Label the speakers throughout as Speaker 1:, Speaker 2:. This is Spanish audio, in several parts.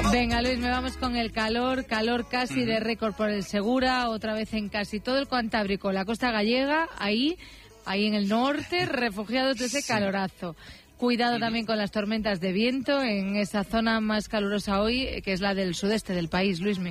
Speaker 1: Venga, Luis, me vamos con el calor casi de récord por el Segura, otra vez en casi todo el Cantábrico, la costa gallega, ahí en el norte, refugiados de ese calorazo. Cuidado también con las tormentas de viento en esa zona más calurosa hoy, que es la del sudeste del país, Luismi.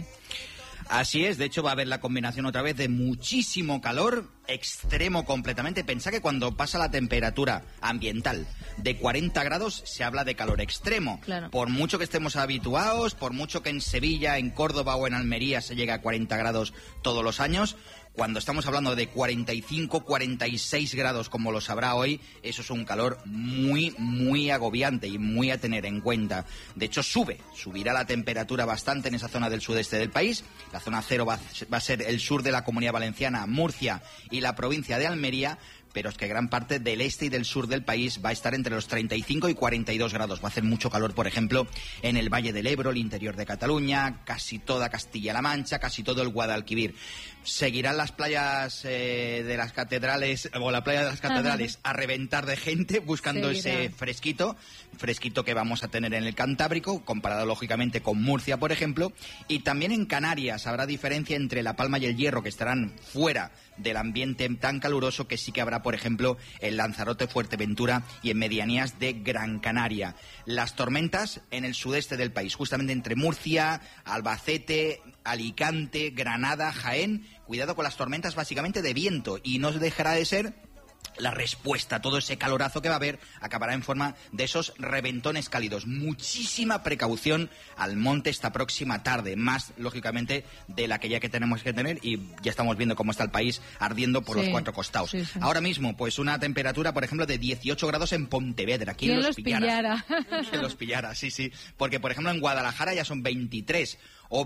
Speaker 2: Así es, de hecho va a haber la combinación otra vez de muchísimo calor, extremo completamente. Pensá que cuando pasa la temperatura ambiental de 40 grados se habla de calor extremo.
Speaker 1: Claro.
Speaker 2: Por mucho que estemos habituados, por mucho que en Sevilla, en Córdoba o en Almería se llegue a 40 grados todos los años, cuando estamos hablando de 45, 46 grados como lo sabrá hoy, eso es un calor muy, muy agobiante y muy a tener en cuenta. De hecho, subirá la temperatura bastante en esa zona del sudeste del país. La zona cero va a ser el sur de la Comunidad Valenciana, Murcia y la provincia de Almería, pero es que gran parte del este y del sur del país va a estar entre los 35 y 42 grados. Va a hacer mucho calor, por ejemplo, en el Valle del Ebro, el interior de Cataluña, casi toda Castilla-La Mancha, casi todo el Guadalquivir. Seguirán las playas de las catedrales, o la playa de las catedrales, a reventar de gente buscando ese fresquito que vamos a tener en el Cantábrico, comparado lógicamente con Murcia, por ejemplo. Y también en Canarias habrá diferencia entre La Palma y el Hierro, que estarán fuera del ambiente tan caluroso, que sí que habrá, por ejemplo, en Lanzarote, Fuerteventura y en medianías de Gran Canaria. Las tormentas en el sudeste del país, justamente entre Murcia, Albacete, Alicante, Granada, Jaén. Cuidado con las tormentas básicamente de viento, y no dejará de ser la respuesta, todo ese calorazo que va a haber acabará en forma de esos reventones cálidos. Muchísima precaución al monte esta próxima tarde, más lógicamente de la que ya que tenemos que tener, y ya estamos viendo cómo está el país ardiendo por los cuatro costados. Sí. Ahora mismo, pues una temperatura, por ejemplo, de 18 grados en Pontevedra. ¿Quién los pillara? ¿Quién los pillara? Sí. Porque, por ejemplo, en Guadalajara ya son 23 o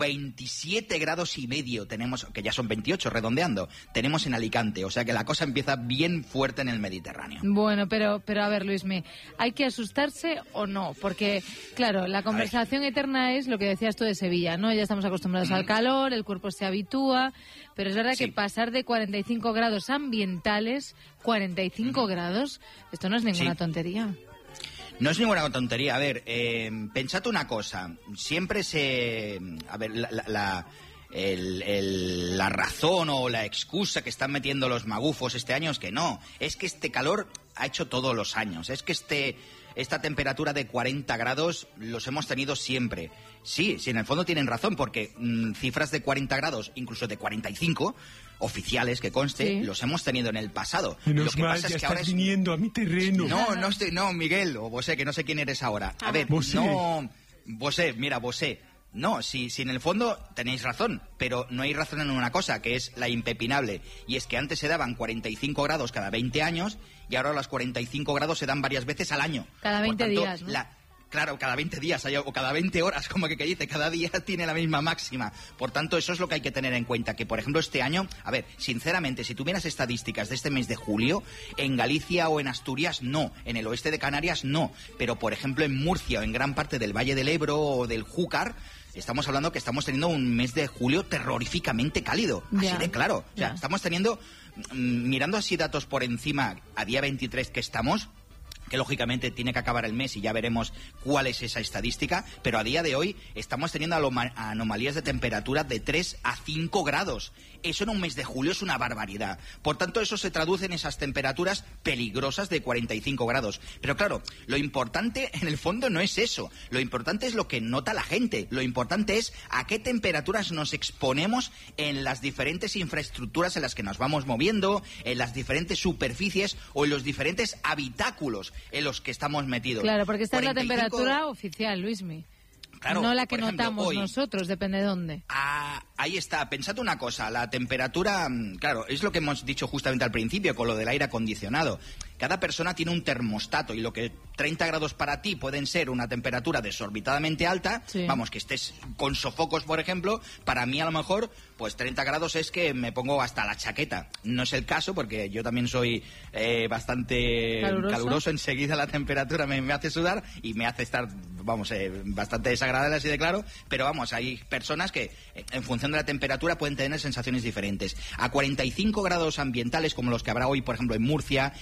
Speaker 2: 27 grados y medio tenemos, que ya son 28 redondeando, tenemos en Alicante, o sea que la cosa empieza bien fuerte en el Mediterráneo.
Speaker 1: Bueno, pero a ver, Luismi, ¿hay que asustarse o no? Porque, claro, la conversación eterna es lo que decías tú de Sevilla, ¿no? Ya estamos acostumbrados al calor, el cuerpo se habitúa, pero es verdad que pasar de 45 grados ambientales, 45 grados, esto no es ninguna tontería.
Speaker 2: No es ninguna tontería. A ver, pensad una cosa. Siempre a ver, la razón o la excusa que están metiendo los magufos este año es que no. Es que este calor ha hecho todos los años. Es que esta temperatura de 40 grados los hemos tenido siempre. Sí, en el fondo tienen razón, porque cifras de 40 grados, incluso de 45... oficiales, que conste, los hemos tenido en el pasado.
Speaker 3: Menos mal, ya estás viniendo a mi terreno.
Speaker 2: No, Miguel, o Bosé, que no sé quién eres ahora. A ver, Bosé. Bosé. No, si en el fondo tenéis razón, pero no hay razón en una cosa, que es la impepinable, y es que antes se daban 45 grados cada 20 años, y ahora los 45 grados se dan varias veces al año.
Speaker 1: Cada 20 días, ¿no?
Speaker 2: Claro, cada 20 días o cada 20 horas, como que dice, cada día tiene la misma máxima. Por tanto, eso es lo que hay que tener en cuenta, que por ejemplo este año, a ver, sinceramente, si tuvieras estadísticas de este mes de julio, en Galicia o en Asturias no, en el oeste de Canarias no, pero por ejemplo en Murcia o en gran parte del Valle del Ebro o del Júcar, estamos hablando que estamos teniendo un mes de julio terroríficamente cálido, así de claro. O sea, estamos teniendo, mirando así datos por encima, a día 23 que estamos, que lógicamente tiene que acabar el mes y ya veremos cuál es esa estadística, pero a día de hoy estamos teniendo anomalías de temperatura de 3 a 5 grados. Eso en un mes de julio es una barbaridad. Por tanto, eso se traduce en esas temperaturas peligrosas de 45 grados. Pero claro, lo importante en el fondo no es eso. Lo importante es lo que nota la gente. Lo importante es a qué temperaturas nos exponemos en las diferentes infraestructuras en las que nos vamos moviendo, en las diferentes superficies o en los diferentes habitáculos en los que estamos metidos.
Speaker 1: Claro, porque esta 45... es la temperatura oficial, Luismi. Claro, no la que notamos hoy, nosotros, depende de dónde.
Speaker 2: Ahí está, pensad una cosa, la temperatura, claro, es lo que hemos dicho justamente al principio con lo del aire acondicionado. Cada persona tiene un termostato y lo que 30 grados para ti pueden ser una temperatura desorbitadamente alta, vamos, que estés con sofocos, por ejemplo, para mí a lo mejor, pues 30 grados es que me pongo hasta la chaqueta. No es el caso porque yo también soy bastante caluroso, enseguida la temperatura me hace sudar y me hace estar, vamos, bastante desagradable así de claro, pero vamos, hay personas que en función de la temperatura pueden tener sensaciones diferentes. A 45 grados ambientales como los que habrá hoy, por ejemplo, en Murcia, en el interior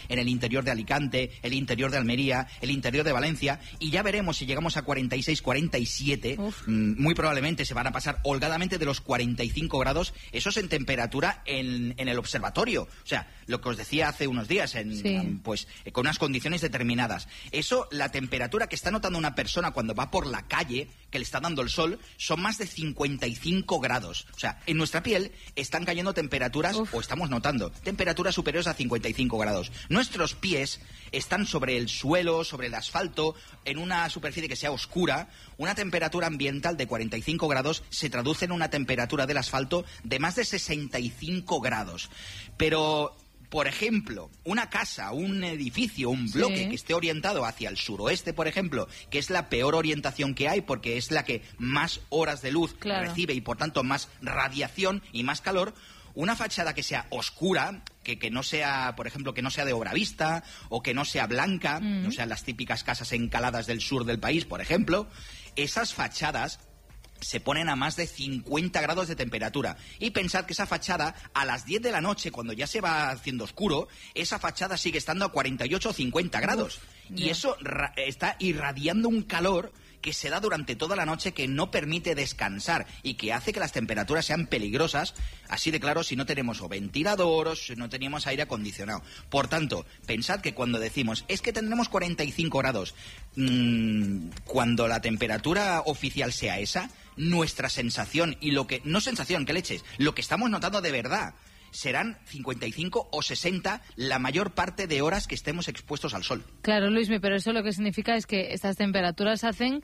Speaker 2: interior de Alicante, el interior de Almería, el interior de Valencia, y ya veremos si llegamos a 46, 47, muy probablemente se van a pasar holgadamente de los 45 grados, eso es en temperatura en el observatorio, o sea, lo que os decía hace unos días, pues con unas condiciones determinadas. Eso, la temperatura que está notando una persona cuando va por la calle, que le está dando el sol, son más de 55 grados. O sea, en nuestra piel están cayendo temperaturas, o estamos notando, temperaturas superiores a 55 grados. Nuestros pies están sobre el suelo, sobre el asfalto, en una superficie que sea oscura. Una temperatura ambiental de 45 grados se traduce en una temperatura del asfalto de más de 65 grados. Pero, por ejemplo, una casa, un edificio, un bloque que esté orientado hacia el suroeste, por ejemplo, que es la peor orientación que hay porque es la que más horas de luz recibe y, por tanto, más radiación y más calor, una fachada que sea oscura, que no sea, por ejemplo, que no sea de obra vista o que no sea blanca, no sean las típicas casas encaladas del sur del país, por ejemplo, esas fachadas se ponen a más de 50 grados de temperatura. Y pensad que esa fachada, a las 10 de la noche, cuando ya se va haciendo oscuro, esa fachada sigue estando a 48 o 50 grados. Y eso está irradiando un calor que se da durante toda la noche, que no permite descansar y que hace que las temperaturas sean peligrosas, así de claro, si no tenemos o ventilador o si no tenemos aire acondicionado. Por tanto, pensad que cuando decimos, es que tendremos 45 grados, cuando la temperatura oficial sea esa, nuestra sensación y lo que... No sensación, ¿qué leches? Lo que estamos notando de verdad serán 55 o 60 la mayor parte de horas que estemos expuestos al sol.
Speaker 1: Claro, Luismi, pero eso lo que significa es que estas temperaturas hacen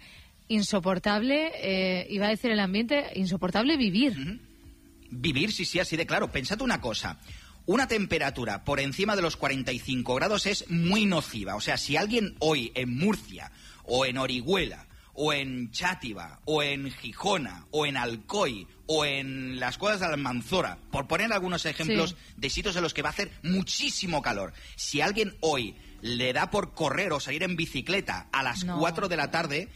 Speaker 1: insoportable, iba a decir el ambiente, insoportable vivir.
Speaker 2: Vivir, sí, así de claro. Pensad una cosa. Una temperatura por encima de los 45 grados es muy nociva. O sea, si alguien hoy en Murcia o en Orihuela o en Chátiva, o en Gijona, o en Alcoy, o en las Cuevas de Almanzora, por poner algunos ejemplos de sitios en los que va a hacer muchísimo calor. Si alguien hoy le da por correr o salir en bicicleta a las 4 de la tarde,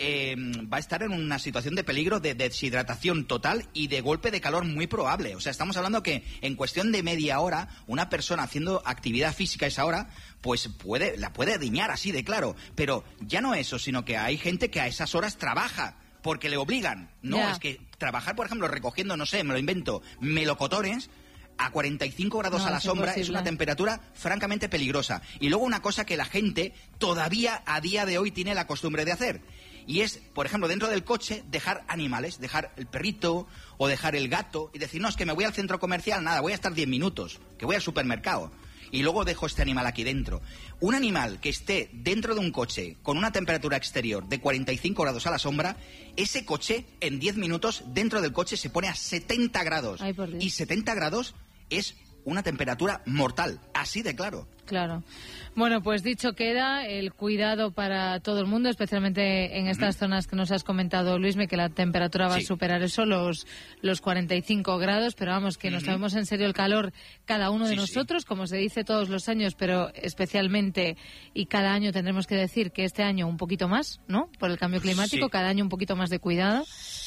Speaker 2: va a estar en una situación de peligro, de deshidratación total y de golpe de calor muy probable. O sea, estamos hablando que en cuestión de media hora, una persona haciendo actividad física a esa hora, pues la puede diñar así de claro. Pero ya no eso, sino que hay gente que a esas horas trabaja porque le obligan. No, es que trabajar, por ejemplo, recogiendo, no sé, me lo invento, melocotones a 45 grados a la sombra es una temperatura francamente peligrosa. Y luego una cosa que la gente todavía a día de hoy tiene la costumbre de hacer. Y es, por ejemplo, dentro del coche, dejar animales, dejar el perrito o dejar el gato y decir, no, es que me voy al centro comercial, nada, voy a estar 10 minutos, que voy al supermercado. Y luego dejo este animal aquí dentro. Un animal que esté dentro de un coche con una temperatura exterior de 45 grados a la sombra, ese coche en 10 minutos dentro del coche se pone a 70 grados.
Speaker 1: Ay, por Dios.
Speaker 2: Y 70 grados es una temperatura mortal, así de claro.
Speaker 1: Claro. Bueno, pues dicho queda, el cuidado para todo el mundo, especialmente en estas zonas que nos has comentado, Luisme, que la temperatura va a superar eso, los 45 grados, pero vamos, que nos tomemos en serio el calor cada uno de nosotros, como se dice todos los años, pero especialmente, y cada año tendremos que decir que este año un poquito más, ¿no? Por el cambio climático, cada año un poquito más de cuidado.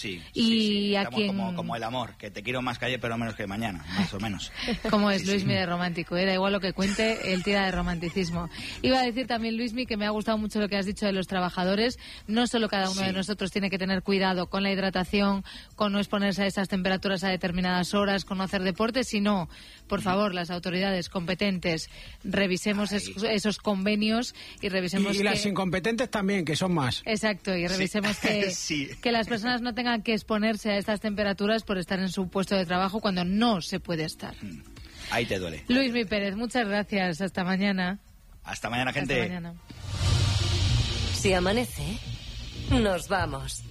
Speaker 1: Y a quien...
Speaker 2: como el amor, que te quiero más que ayer, pero menos que mañana, más o menos.
Speaker 1: Como es Luismi de romántico, da igual lo que cuente, él tira de romanticismo. Iba a decir también, Luismi, que me ha gustado mucho lo que has dicho de los trabajadores. No solo cada uno de nosotros tiene que tener cuidado con la hidratación, con no exponerse a esas temperaturas a determinadas horas, con no hacer deporte, sino, por favor, las autoridades competentes, revisemos esos convenios y revisemos
Speaker 4: y las incompetentes también, que son más.
Speaker 1: Exacto, y revisemos que las personas no tengan que exponerse a estas temperaturas por estar en su puesto de trabajo cuando no se puede estar.
Speaker 2: Ahí te duele.
Speaker 1: Luismi Pérez, muchas gracias. Hasta mañana.
Speaker 2: Hasta mañana, gente.
Speaker 1: Hasta mañana.
Speaker 5: Si amanece, nos vamos.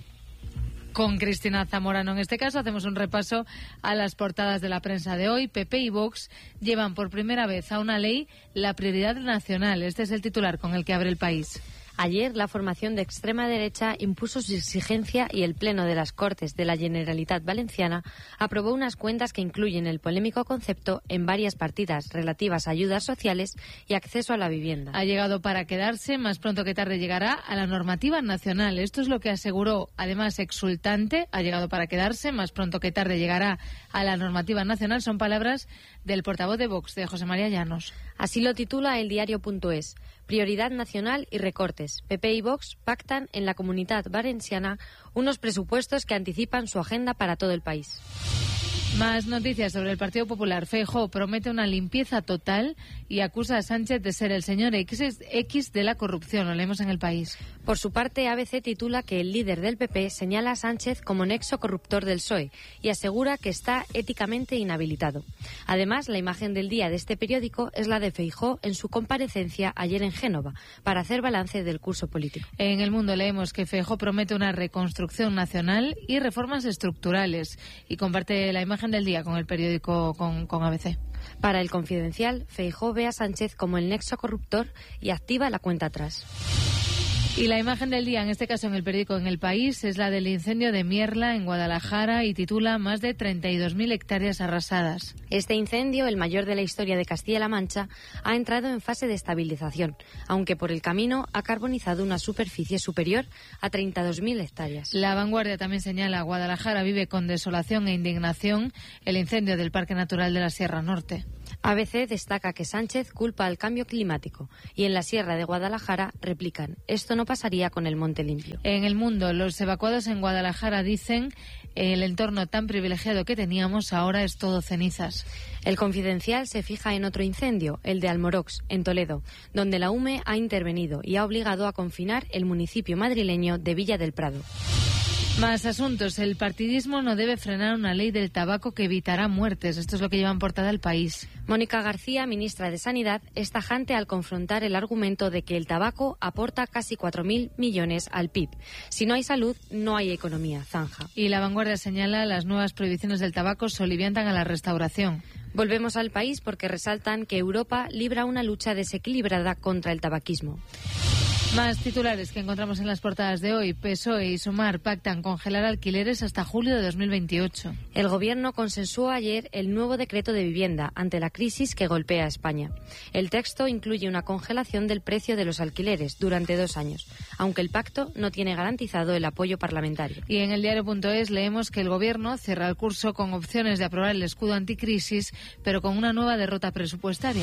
Speaker 1: Con Cristina Zamorano. En este caso hacemos un repaso a las portadas de la prensa de hoy. PP y Vox llevan por primera vez a una ley la prioridad nacional. Este es el titular con el que abre El País.
Speaker 6: Ayer, la formación de extrema derecha impuso su exigencia y el Pleno de las Cortes de la Generalitat Valenciana aprobó unas cuentas que incluyen el polémico concepto en varias partidas relativas a ayudas sociales y acceso a la vivienda.
Speaker 1: Ha llegado para quedarse, más pronto que tarde llegará a la normativa nacional. Esto es lo que aseguró, además exultante, ha llegado para quedarse, más pronto que tarde llegará a la normativa nacional. Son palabras del portavoz de Vox, de José María Llanos.
Speaker 6: Así lo titula el diario.es. Prioridad nacional y recortes. PP y Vox pactan en la Comunitat Valenciana unos presupuestos que anticipan su agenda para todo el país.
Speaker 1: Más noticias sobre el Partido Popular. Feijóo promete una limpieza total y acusa a Sánchez de ser el señor X de la corrupción. Lo leemos en El País.
Speaker 6: Por su parte, ABC titula que el líder del PP señala a Sánchez como nexo corruptor del PSOE y asegura que está éticamente inhabilitado. Además, la imagen del día de este periódico es la de Feijóo en su comparecencia ayer en Génova para hacer balance del curso político.
Speaker 1: En El Mundo leemos que Feijóo promete una reconstrucción nacional y reformas estructurales y comparte la imagen del día con el periódico con ABC.
Speaker 6: Para El Confidencial, Feijóo ve a Sánchez como el nexo corruptor y activa la cuenta atrás.
Speaker 1: Y la imagen del día, en este caso en el periódico En El País, es la del incendio de Mierla, en Guadalajara, y titula Más de 32.000 hectáreas arrasadas.
Speaker 6: Este incendio, el mayor de la historia de Castilla-La Mancha, ha entrado en fase de estabilización, aunque por el camino ha carbonizado una superficie superior a 32.000 hectáreas.
Speaker 1: La Vanguardia también señala: Guadalajara vive con desolación e indignación el incendio del Parque Natural de la Sierra Norte.
Speaker 6: ABC destaca que Sánchez culpa al cambio climático y en la Sierra de Guadalajara replican: esto no pasaría con el Monte Limpio.
Speaker 1: En El Mundo, los evacuados en Guadalajara dicen: el entorno tan privilegiado que teníamos ahora es todo cenizas.
Speaker 6: El Confidencial se fija en otro incendio, el de Almorox, en Toledo, donde la UME ha intervenido y ha obligado a confinar el municipio madrileño de Villa del Prado.
Speaker 1: Más asuntos. El partidismo no debe frenar una ley del tabaco que evitará muertes. Esto es lo que lleva en portada El País.
Speaker 6: Mónica García, ministra de Sanidad, es tajante al confrontar el argumento de que el tabaco aporta casi 4.000 millones al PIB. Si no hay salud, no hay economía, zanja.
Speaker 1: Y La Vanguardia señala: las nuevas prohibiciones del tabaco soliviantan a la restauración.
Speaker 6: Volvemos al País porque resaltan que Europa libra una lucha desequilibrada contra el tabaquismo.
Speaker 1: Más titulares que encontramos en las portadas de hoy. PSOE y Sumar pactan congelar alquileres hasta julio de 2028.
Speaker 6: El Gobierno consensuó ayer el nuevo decreto de vivienda ante la crisis que golpea a España. El texto incluye una congelación del precio de los alquileres durante 2 años, aunque el pacto no tiene garantizado el apoyo parlamentario.
Speaker 1: Y en el diario.es leemos que el Gobierno cierra el curso con opciones de aprobar el escudo anticrisis, pero con una nueva derrota presupuestaria.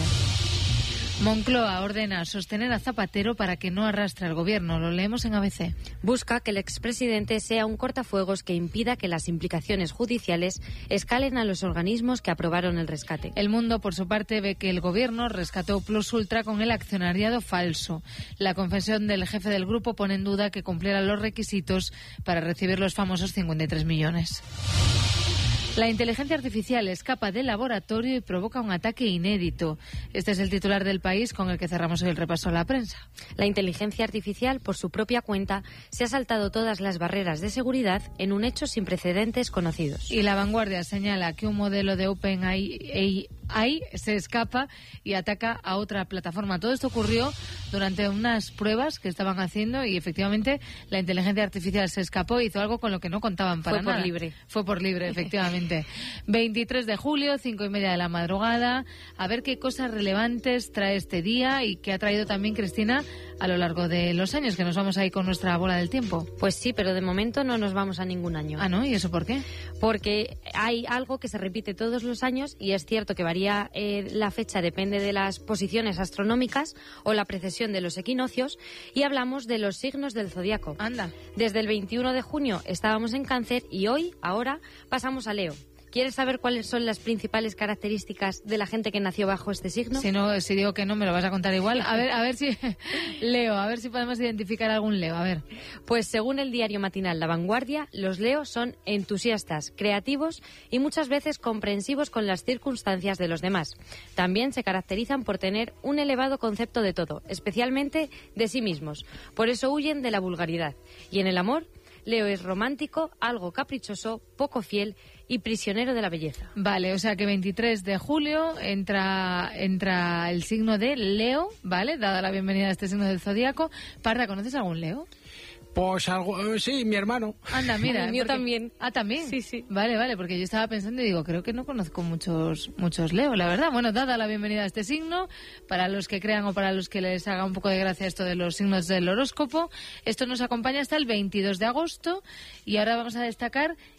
Speaker 1: Moncloa ordena sostener a Zapatero para que no arrastre al Gobierno. Lo leemos en ABC.
Speaker 6: Busca que el expresidente sea un cortafuegos que impida que las implicaciones judiciales escalen a los organismos que aprobaron el rescate.
Speaker 1: El Mundo, por su parte, ve que el Gobierno rescató Plus Ultra con el accionariado falso. La confesión del jefe del grupo pone en duda que cumpliera los requisitos para recibir los famosos 53 millones. La inteligencia artificial escapa del laboratorio y provoca un ataque inédito. Este es el titular del País con el que cerramos hoy el repaso a la prensa.
Speaker 6: La inteligencia artificial, por su propia cuenta, se ha saltado todas las barreras de seguridad en un hecho sin precedentes conocidos.
Speaker 1: Y La Vanguardia señala que un modelo de OpenAI se escapa y ataca a otra plataforma. Todo esto ocurrió durante unas pruebas que estaban haciendo y efectivamente la inteligencia artificial se escapó y hizo algo con lo que no contaban para nada. Fue por libre, efectivamente. 23 de julio, 5:30 de la madrugada. A ver qué cosas relevantes trae este día y qué ha traído también Cristina a lo largo de los años, que nos vamos ahí con nuestra bola del tiempo.
Speaker 6: Pues sí, pero de momento no nos vamos a ningún año.
Speaker 1: Ah, ¿no? ¿Y eso por qué?
Speaker 6: Porque hay algo que se repite todos los años y es cierto que varía la fecha, depende de las posiciones astronómicas o la precesión de los equinoccios, y hablamos de los signos del zodiaco.
Speaker 1: Anda.
Speaker 6: Desde el 21 de junio estábamos en Cáncer y ahora pasamos a Leo. ¿Quieres saber cuáles son las principales características de la gente que nació bajo este signo?
Speaker 1: Si digo que no, me lo vas a contar igual. A ver si Leo, a ver si podemos identificar algún Leo. A ver.
Speaker 6: Pues según el diario matinal La Vanguardia, los Leos son entusiastas, creativos y muchas veces comprensivos con las circunstancias de los demás. También se caracterizan por tener un elevado concepto de todo, especialmente de sí mismos. Por eso huyen de la vulgaridad. Y en el amor, Leo es romántico, algo caprichoso, poco fiel y prisionero de la belleza.
Speaker 1: Vale, o sea que 23 de julio entra el signo de Leo, ¿vale? Dada la bienvenida a este signo del zodíaco. Parra, ¿conoces algún Leo?
Speaker 4: Pues algo, sí, mi hermano.
Speaker 1: Anda, mira.
Speaker 6: El mío también.
Speaker 1: Ah, ¿también?
Speaker 6: Sí.
Speaker 1: Vale, porque yo estaba pensando y digo, creo que no conozco muchos Leo, la verdad. Bueno, dada la bienvenida a este signo, para los que crean o para los que les haga un poco de gracia esto de los signos del horóscopo, esto nos acompaña hasta el 22 de agosto y ahora vamos a destacar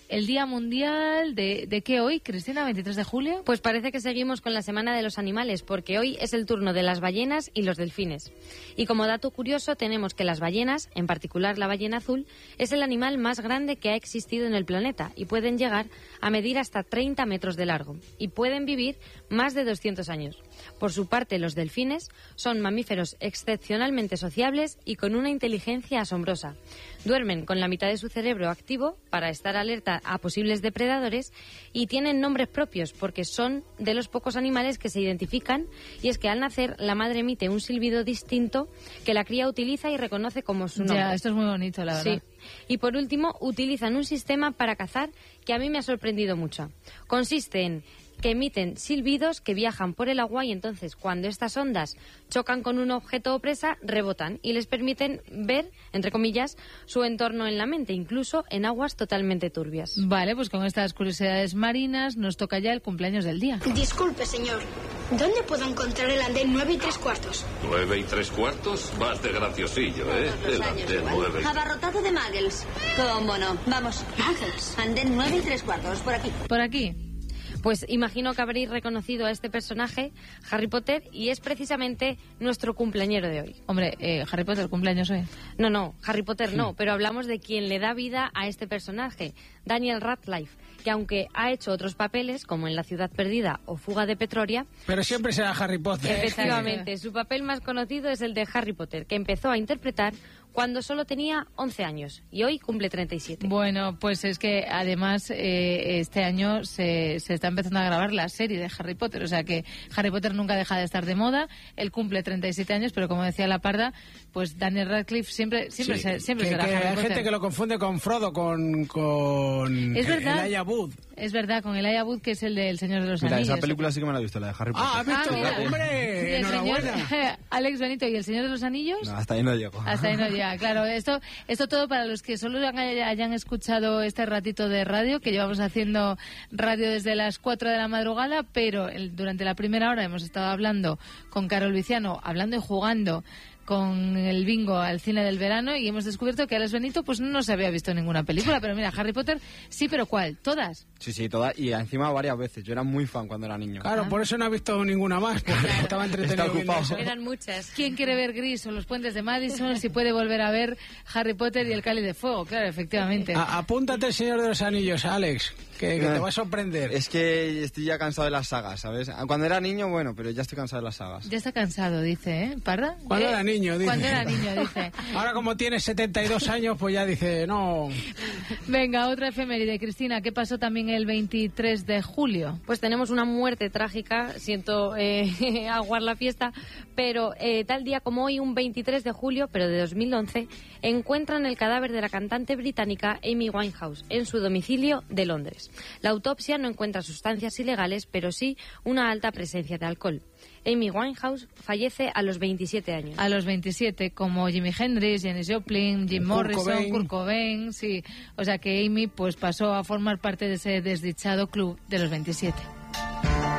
Speaker 1: el Día Mundial de qué hoy, Cristina, 23 de julio.
Speaker 6: Pues parece que seguimos con la Semana de los Animales, porque hoy es el turno de las ballenas y los delfines. Y como dato curioso tenemos que las ballenas, en particular la ballena azul, es el animal más grande que ha existido en el planeta y pueden llegar a medir hasta 30 metros de largo y pueden vivir más de 200 años. Por su parte, los delfines son mamíferos excepcionalmente sociables y con una inteligencia asombrosa. Duermen con la mitad de su cerebro activo para estar alerta a posibles depredadores y tienen nombres propios porque son de los pocos animales que se identifican, y es que al nacer la madre emite un silbido distinto que la cría utiliza y reconoce como su nombre.
Speaker 1: Ya, esto es muy bonito, la verdad.
Speaker 6: Sí. Y por último, utilizan un sistema para cazar que a mí me ha sorprendido mucho. Consiste en que emiten silbidos que viajan por el agua y entonces cuando estas ondas chocan con un objeto o presa, rebotan y les permiten ver, entre comillas, su entorno en la mente, incluso en aguas totalmente turbias.
Speaker 1: Vale, pues con estas curiosidades marinas nos toca ya el cumpleaños del día.
Speaker 7: Disculpe, señor. ¿Dónde puedo encontrar el andén 9 3/4?
Speaker 8: ¿9 3/4? Vas de graciosillo, ¿eh? El andén 9.
Speaker 9: Abarrotado de muggles. ¿Cómo no? Vamos.
Speaker 7: Muggles.
Speaker 9: Andén 9 3/4, por aquí.
Speaker 1: Por aquí.
Speaker 6: Pues imagino que habréis reconocido a este personaje, Harry Potter, y es precisamente nuestro cumpleañero de hoy.
Speaker 1: Hombre, Harry Potter, cumpleaños hoy.
Speaker 6: No, Harry Potter no, pero hablamos de quien le da vida a este personaje, Daniel Radcliffe, que aunque ha hecho otros papeles, como en La ciudad perdida o Fuga de Petroria...
Speaker 4: Pero siempre será Harry Potter.
Speaker 6: Efectivamente, su papel más conocido es el de Harry Potter, que empezó a interpretar cuando solo tenía 11 años y hoy cumple 37.
Speaker 1: Bueno, pues es que además este año se está empezando a grabar la serie de Harry Potter, o sea que Harry Potter nunca deja de estar de moda. Él cumple 37 años, pero como decía la Parda, pues Daniel Radcliffe siempre será Harry
Speaker 4: hay
Speaker 1: Potter.
Speaker 4: gente que lo confunde con Frodo, con
Speaker 1: es verdad,
Speaker 4: Elijah Wood.
Speaker 1: Es verdad, con Elijah Wood, que es el del Señor de los Anillos.
Speaker 10: Esa película sí que me la he visto, la de Harry Potter.
Speaker 4: ¿Has visto?
Speaker 1: Mira.
Speaker 4: ¡Hombre! ¡Enhorabuena!
Speaker 1: Alex Benito y el Señor de los Anillos.
Speaker 10: No, hasta ahí no llego.
Speaker 1: Hasta ahí no llega, claro. Esto todo para los que solo hayan escuchado este ratito de radio, que llevamos haciendo radio desde las 4 de la madrugada, pero durante la primera hora hemos estado hablando con Carol Viciano, hablando y jugando con el bingo al cine del verano, y hemos descubierto que Alex Benito pues no se había visto ninguna película, pero mira, Harry Potter sí, pero ¿cuál? ¿Todas?
Speaker 10: Sí, todas, y encima varias veces. Yo era muy fan cuando era niño.
Speaker 4: Claro, por eso no he visto ninguna más, porque estaba entretenido viendo eso.
Speaker 6: Eran muchas.
Speaker 1: ¿Quién quiere ver Gris o Los puentes de Madison si puede volver a ver Harry Potter y el Cáliz de Fuego? Claro, efectivamente.
Speaker 4: Apúntate el Señor de los Anillos, Alex, que te va a sorprender.
Speaker 10: Es que estoy ya cansado de las sagas, ¿sabes? Cuando era niño, bueno, pero ya estoy cansado de las sagas.
Speaker 1: Ya está cansado, dice, ¿eh? ¿Parda?
Speaker 4: Cuando era niño, dice.
Speaker 1: Cuando era niño, dice.
Speaker 4: Ahora como tiene 72 años, pues ya dice, no.
Speaker 1: Venga, otra efeméride. Cristina, ¿qué pasó también el 23 de julio?
Speaker 6: Pues tenemos una muerte trágica, siento aguar la fiesta, pero tal día como hoy, un 23 de julio, pero de 2011, encuentran el cadáver de la cantante británica Amy Winehouse en su domicilio de Londres. La autopsia no encuentra sustancias ilegales, pero sí una alta presencia de alcohol. Amy Winehouse fallece a los 27 años.
Speaker 1: A los 27, como Jimi Hendrix, Janis Joplin, Jim Morrison, Kurt Cobain, sí. O sea que Amy pues pasó a formar parte de ese desdichado club de los 27.